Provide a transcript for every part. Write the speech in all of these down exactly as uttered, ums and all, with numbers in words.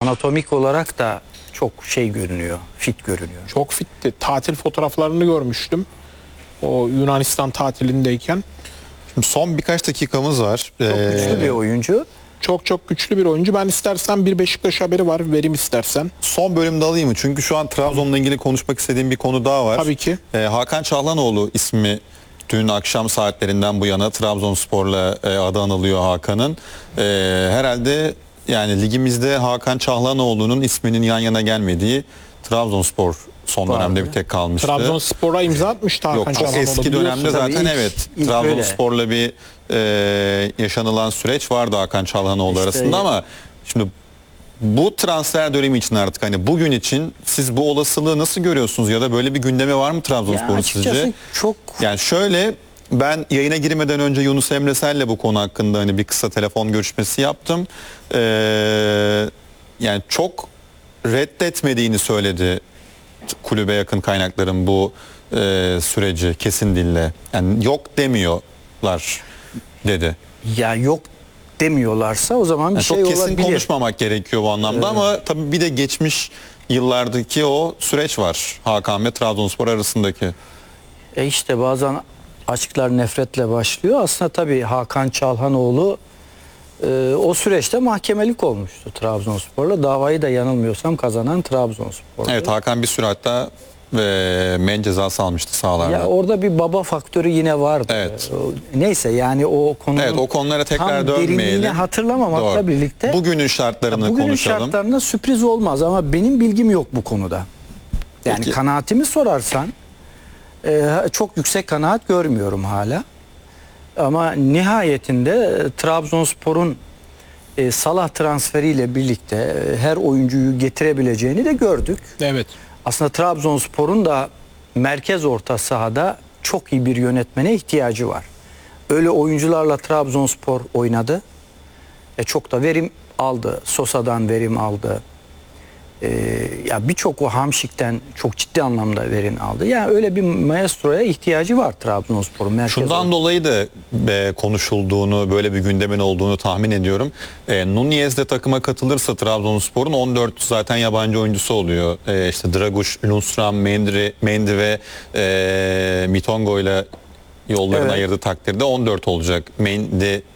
anatomik olarak da çok şey görünüyor, fit görünüyor. Çok fitti. Tatil fotoğraflarını görmüştüm. O Yunanistan tatilindeyken. Şimdi son birkaç dakikamız var. Çok Ee, güçlü bir oyuncu. Çok çok güçlü bir oyuncu. Ben istersen bir Beşiktaş haberi var. Vereyim istersen. Son bölümde alayım mı? Çünkü şu an Trabzon'la ilgili konuşmak istediğim bir konu daha var. Tabii ki. Ee, Hakan Çalhanoğlu ismi dün akşam saatlerinden bu yana Trabzonspor'la e, adı anılıyor Hakan'ın. Ee, herhalde yani ligimizde Hakan Çalhanoğlu'nun isminin yan yana gelmediği Trabzonspor son Vardı. dönemde bir tek kalmıştı. Trabzonspor'a imza atmıştı Hakan Yok, çok Çalhanoğlu, eski biliyorsun. dönemde zaten Tabii ilk- evet ilk Trabzonspor'la bir e, yaşanılan süreç vardı Hakan Çalhanoğlu İşte arasında ya. ama şimdi bu transfer dönemi için artık hani bugün için siz bu olasılığı nasıl görüyorsunuz ya da böyle bir gündeme var mı Ya Trabzonspor'un açıkçası sizce? çok Yani şöyle, ben yayına girmeden önce Yunus Emre Sel'le bu konu hakkında hani bir kısa telefon görüşmesi yaptım. Ee, yani çok reddetmediğini söyledi kulübe yakın kaynakların bu e, süreci kesin dille. Yani yok demiyorlar dedi. ya yok demiyorlarsa o zaman bir Yani şey çok kesin olabilir. konuşmamak gerekiyor bu anlamda ama tabii bir de geçmiş yıllardaki o süreç var Hakan ve Trabzonspor arasındaki. E işte bazen aşklar nefretle başlıyor. Aslında tabii Hakan Çalhanoğlu e, o süreçte mahkemelik olmuştu Trabzonspor'la. Davayı da yanılmıyorsam kazanan Trabzonspor'du. Evet, Hakan bir süre hatta ve men cezası almıştı sahalarda. Ya orada bir baba faktörü yine vardı. Evet. O- Neyse yani o konunun Evet, o konulara tekrar tam derinliğini dönmeyelim. hatırlamamakla Doğru. birlikte Bugünün şartlarını bugünün konuşalım. şartlarında sürpriz olmaz ama benim bilgim yok bu konuda. Yani Peki. kanaatimi sorarsan e, çok yüksek kanaat görmüyorum hala. Ama nihayetinde e, Trabzonspor'un e, Salah transferiyle birlikte e, her oyuncuyu getirebileceğini de gördük. Evet. Aslında Trabzonspor'un da merkez orta sahada çok iyi bir yönetmene ihtiyacı var. Öyle oyuncularla Trabzonspor oynadı. E çok da verim aldı. Sosa'dan verim aldı. E, ya birçok o Hamşik'ten çok ciddi anlamda verim aldı. Yani öyle bir maestroya ihtiyacı var Trabzonspor'un merkez Şundan orta. dolayı da e, konuşulduğunu, böyle bir gündemin olduğunu tahmin ediyorum. E, Nunez de takıma katılırsa Trabzonspor'un on dört zaten yabancı oyuncusu oluyor. E, işte Draguş, Lundstram, Mendy, Mendy ve e, Mitongo ile yollarını Evet. ayırdığı takdirde on dört olacak. Mendy e,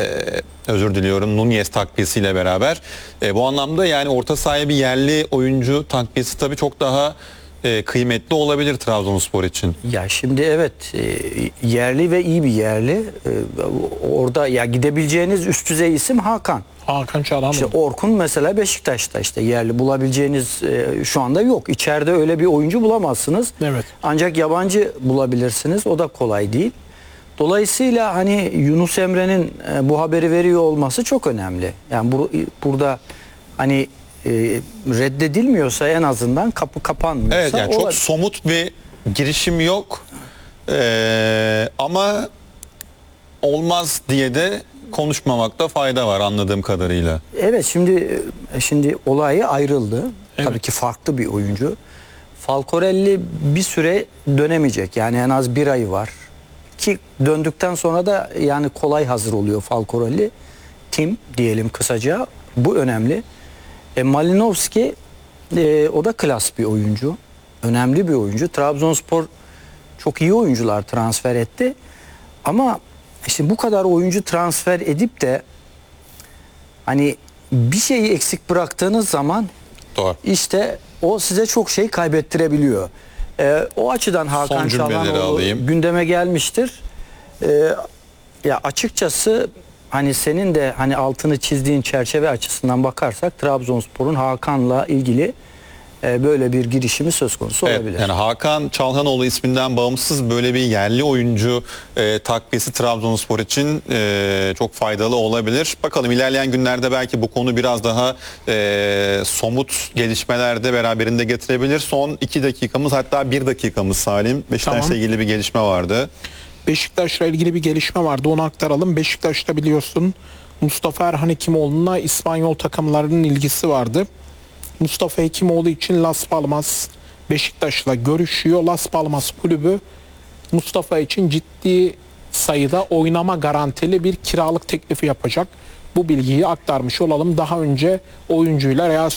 özür diliyorum Nunez takviyesiyle beraber. E, bu anlamda yani orta sahaya bir yerli oyuncu takviyesi tabii çok daha e, kıymetli olabilir Trabzonspor için. Ya şimdi evet e, yerli ve iyi bir yerli. E, orada ya gidebileceğiniz üst düzey isim Hakan. Hakan Çalhanoğlu. İşte Orkun mesela Beşiktaş'ta işte yerli bulabileceğiniz e, şu anda yok. İçeride öyle bir oyuncu bulamazsınız. Evet. Ancak yabancı bulabilirsiniz. O da kolay değil. Dolayısıyla hani Yunus Emre'nin e, bu haberi veriyor olması çok önemli. Yani bu, burada hani e, reddedilmiyorsa en azından kapı kapanmıyorsa Evet, yani çok o- somut bir girişim yok. Ee, ama olmaz diye de konuşmamakta fayda var anladığım kadarıyla. Evet şimdi şimdi olayı ayrıldı. Evet. Tabii ki farklı bir oyuncu. Falcorelli bir süre dönemeyecek. Yani en az bir ay var. Ki döndükten sonra da yani kolay hazır oluyor Falcorelli. Tim diyelim kısaca. Bu önemli. E, Malinovski e, o da klas bir oyuncu. Önemli bir oyuncu. Trabzonspor çok iyi oyuncular transfer etti. Ama işte bu kadar oyuncu transfer edip de hani bir şeyi eksik bıraktığınız zaman Doğru. işte o size çok şey kaybettirebiliyor. Ee, o açıdan Hakan Son cümleleri Çalhanoğlu alayım. gündeme gelmiştir. Ee, ya açıkçası hani senin de hani altını çizdiğin çerçeve açısından bakarsak Trabzonspor'un Hakan'la ilgili e, böyle bir girişimi söz konusu Evet, olabilir. yani Hakan Çalhanoğlu isminden bağımsız böyle bir yerli oyuncu e, takviyesi Trabzonspor için e, çok faydalı olabilir. Bakalım ilerleyen günlerde belki bu konu biraz daha e, somut gelişmelerde beraberinde getirebilir. Son iki dakikamız hatta bir dakikamız Salim. Beşiktaş'la Tamam. ilgili bir gelişme vardı. Beşiktaş'la ilgili bir gelişme vardı. Onu aktaralım. Beşiktaş'ta biliyorsun Mustafa Erhan Hekimoğlu'na İspanyol takımlarının ilgisi vardı. Mustafa Hekimoğlu için Las Palmas Beşiktaş'la görüşüyor. Las Palmas kulübü Mustafa için ciddi sayıda oynama garantili bir kiralık teklifi yapacak. Bu bilgiyi aktarmış olalım. Daha önce oyuncuyla Real